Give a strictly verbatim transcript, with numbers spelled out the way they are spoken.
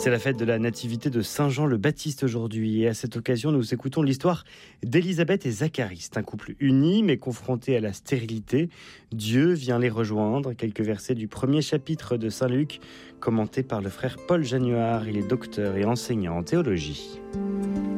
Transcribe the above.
C'est la fête de la nativité de Saint Jean le Baptiste aujourd'hui. Et à cette occasion, nous écoutons l'histoire d'Élisabeth et Zacharie. C'est un couple uni, mais confronté à la stérilité. Dieu vient les rejoindre. Quelques versets du premier chapitre de Saint Luc, commenté par le frère Paul Januard. Il est docteur et enseignant en théologie.